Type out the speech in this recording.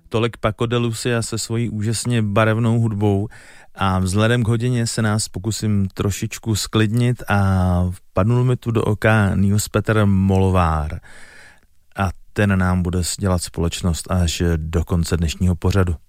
Tolik Paco de Lucia se svojí úžasně barevnou hudbou a vzhledem k hodině se nás pokusím trošičku sklidnit a vpadnul mi tu do oka Niels-Peter Molovár a ten nám bude dělat společnost až do konce dnešního pořadu.